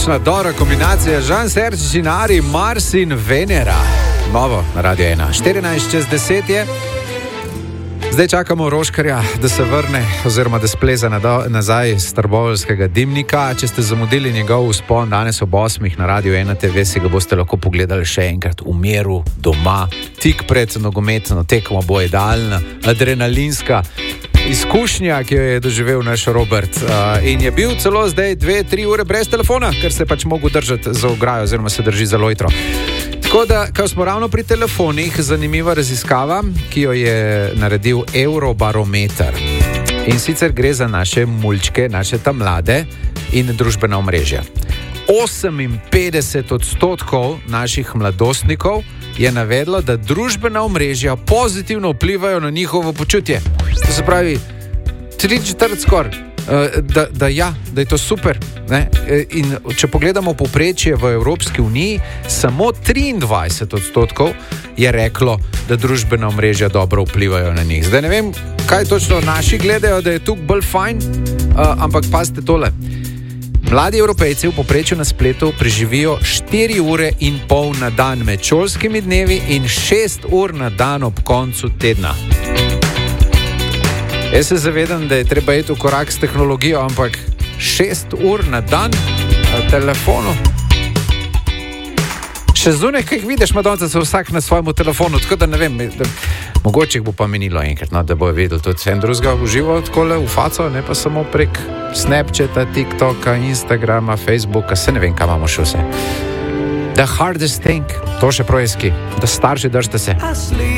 Kakšna dobra kombinacija, Jean Serge Ginari, Mars in Venera. Novo na Radio 1, 14:10 je. Zdaj čakamo Roškarja, da se vrne oziroma da spleza nazaj iz trboveljskega dimnika. Če ste zamudili njegov vzpon danes ob 8 na Radio 1 TV, si ga boste lahko pogledali še enkrat v miru, doma, tik pred nogometno tekmo, bo idealna, adrenalinska izkušnja, ki jo je doživel naš Robert. In je bil celo zdaj 2-3 ure brez telefona, ker se pač mogel držati za ograjo oziroma se drži za lojtro. Tako da, ko smo ravno pri telefonih, zanimiva raziskava, ki jo je naredil Eurobarometer. In sicer gre za naše mulčke, naše ta mlade in družbena omrežja. 58% naših mladostnikov je navedlo, da družbena omrežja pozitivno vplivajo na njihovo počutje. To se pravi, 3/4 skoraj. Da je to super, ne? In če pogledamo povprečje v Evropski uniji, samo 23% je reklo, da družbena omrežja dobro vplivajo na njih. Zdaj ne vem, kaj točno naši gledajo, da je tukaj bolj fajn, ampak pazite tole. Mladi Evropejci v povprečju na spletu preživijo 4,5 ure na dan med šolskimi dnevi in 6 ur na dan ob koncu tedna. Jaz se zavedam, da je treba iti v korak s tehnologijo, ampak 6 ur na dan na telefonu. Še zunaj, kaj jih vidiš, madonca se vsak na svojemu telefonu, tako da ne vem, mogoče jih bo pa menilo enkrat, no, da bojo videli tudi vse drugega v živo, takole v faco, ne pa samo prek Snapchata, TikToka, Instagrama, Facebooka, se ne vem, kam imamo še vse. The hardest thing, to še projeski, da starši držite se.